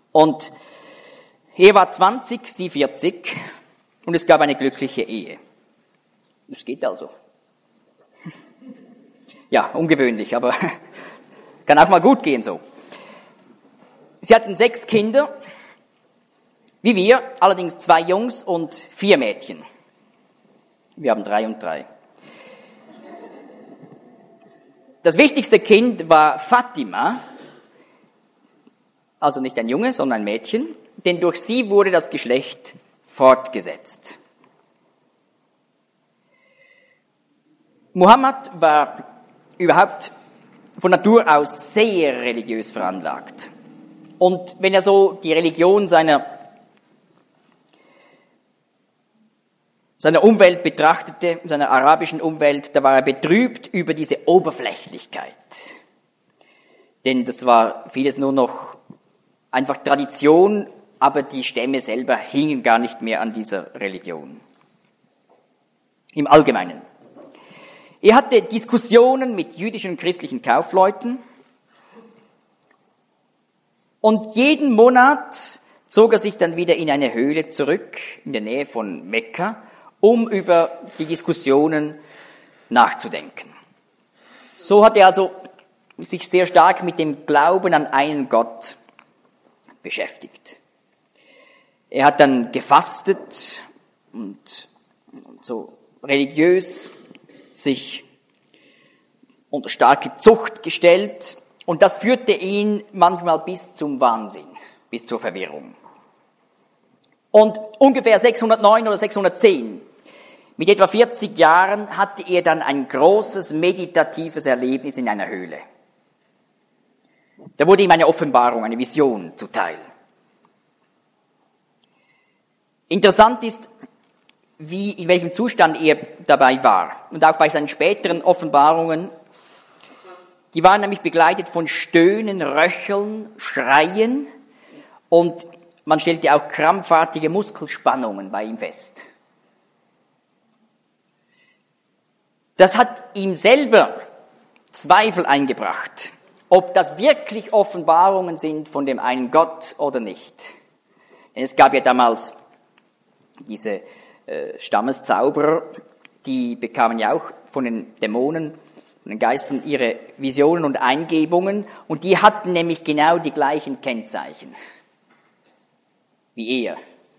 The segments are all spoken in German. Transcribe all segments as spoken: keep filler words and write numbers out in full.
Und er war zwanzig, sie vierzig und es gab eine glückliche Ehe. Es geht also. Ja, ungewöhnlich, aber kann auch mal gut gehen so. Sie hatten sechs Kinder, wie wir, allerdings zwei Jungs und vier Mädchen. Wir haben drei und drei. Das wichtigste Kind war Fatima, also nicht ein Junge, sondern ein Mädchen, denn durch sie wurde das Geschlecht fortgesetzt. Muhammad war überhaupt von Natur aus sehr religiös veranlagt. Und wenn er so die Religion seiner, seiner Umwelt betrachtete, seiner arabischen Umwelt, da war er betrübt über diese Oberflächlichkeit. Denn das war vieles nur noch einfach Tradition, aber die Stämme selber hingen gar nicht mehr an dieser Religion. Im Allgemeinen. Er hatte Diskussionen mit jüdischen und christlichen Kaufleuten und jeden Monat zog er sich dann wieder in eine Höhle zurück, in der Nähe von Mekka, um über die Diskussionen nachzudenken. So hat er also sich sehr stark mit dem Glauben an einen Gott beschäftigt. Er hat dann gefastet und, und so religiös sich unter starke Zucht gestellt und das führte ihn manchmal bis zum Wahnsinn, bis zur Verwirrung. Und ungefähr sechshundertneun oder sechshundertzehn, mit etwa vierzig Jahren, hatte er dann ein großes meditatives Erlebnis in einer Höhle. Da wurde ihm eine Offenbarung, eine Vision zuteil. Interessant ist, wie, in welchem Zustand er dabei war. Und auch bei seinen späteren Offenbarungen, die waren nämlich begleitet von Stöhnen, Röcheln, Schreien und man stellte auch krampfartige Muskelspannungen bei ihm fest. Das hat ihm selber Zweifel eingebracht, ob das wirklich Offenbarungen sind von dem einen Gott oder nicht. Denn es gab ja damals diese äh, Stammeszauberer, die bekamen ja auch von den Dämonen, von den Geistern ihre Visionen und Eingebungen und die hatten nämlich genau die gleichen Kennzeichen wie er.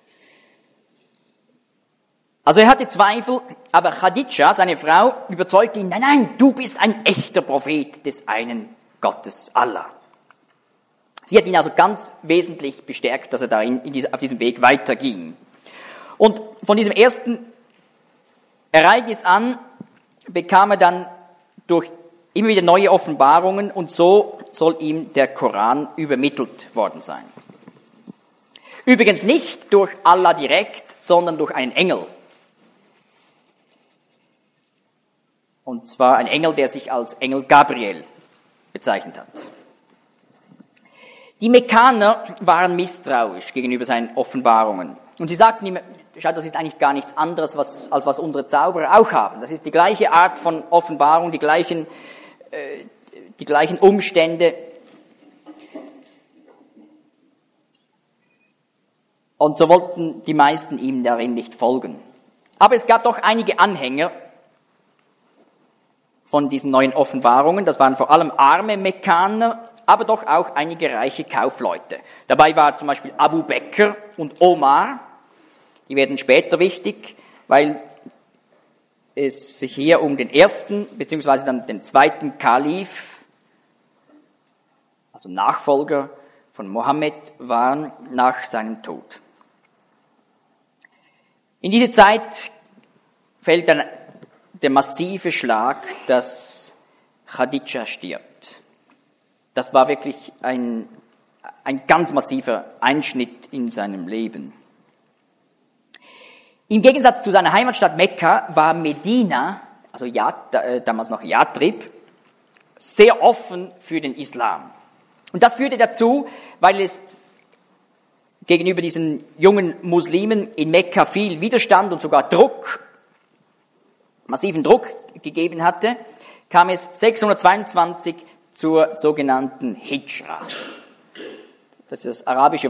Also er hatte Zweifel, aber Khadidja, seine Frau, überzeugte ihn, nein, nein, du bist ein echter Prophet des einen Gottes, Allah. Sie hat ihn also ganz wesentlich bestärkt, dass er da in, in diese, auf diesem Weg weiterging. Und von diesem ersten Ereignis an bekam er dann durch immer wieder neue Offenbarungen und so soll ihm der Koran übermittelt worden sein. Übrigens nicht durch Allah direkt, sondern durch einen Engel. Und zwar ein Engel, der sich als Engel Gabriel bezeichnet hat. Die Mekkaner waren misstrauisch gegenüber seinen Offenbarungen. Und sie sagten ihm, schau, das ist eigentlich gar nichts anderes, was, als was unsere Zauberer auch haben. Das ist die gleiche Art von Offenbarung, die gleichen, äh, die gleichen Umstände. Und so wollten die meisten ihm darin nicht folgen. Aber es gab doch einige Anhänger von diesen neuen Offenbarungen. Das waren vor allem arme Mekkaner, aber doch auch einige reiche Kaufleute. Dabei war zum Beispiel Abu Bekr und Omar. Die werden später wichtig, weil es sich hier um den ersten beziehungsweise dann den zweiten Kalif, also Nachfolger von Mohammed, waren nach seinem Tod. In diese Zeit fällt dann der massive Schlag, dass Khadidja stirbt. Das war wirklich ein, ein ganz massiver Einschnitt in seinem Leben. Im Gegensatz zu seiner Heimatstadt Mekka war Medina, also Yat, äh, damals noch Yatrib, sehr offen für den Islam. Und das führte dazu, weil es gegenüber diesen jungen Muslimen in Mekka viel Widerstand und sogar Druck, massiven Druck gegeben hatte, kam es sechshundertzweiundzwanzig zur sogenannten Hijra. Das ist das arabische